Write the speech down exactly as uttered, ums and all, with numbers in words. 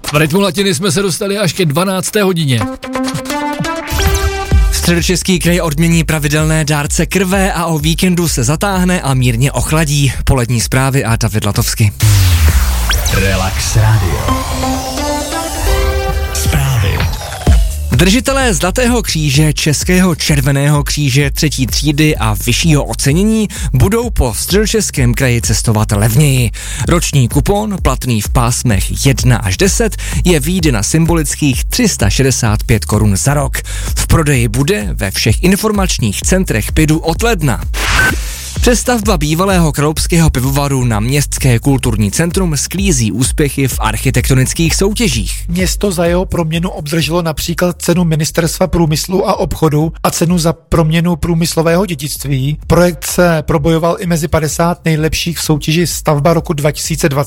V rytmu latiny jsme se dostali až ke dvanácté hodině. Středočeský kraj odmění pravidelné dárce krve a o víkendu se zatáhne a mírně ochladí. Polední zprávy a David Latovsky. Relax Radio. Zprávy. Držitelé Zlatého kříže, Českého červeného kříže třetí třídy a vyššího ocenění budou po Středočeském kraji cestovat levněji. Roční kupon, platný v pásmech jedna až deset, je výjde na symbolických tři sta šedesát pět korun za rok. V prodeji bude ve všech informačních centrech P I D U od ledna. Přestavba bývalého kralupského pivovaru na městské kulturní centrum sklízí úspěchy v architektonických soutěžích. Město za jeho proměnu obdrželo například cenu Ministerstva průmyslu a obchodu a cenu za proměnu průmyslového dědictví. Projekt se probojoval i mezi padesát nejlepších v soutěži Stavba roku dva tisíce dvacet.